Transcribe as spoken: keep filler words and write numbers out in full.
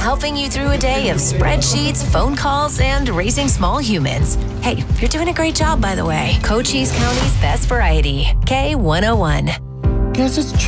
helping you through a day of spreadsheets, phone calls, and raising small humans. Hey, you're doing a great job, by the way. Cochise County's best variety. K one oh one. Guess it's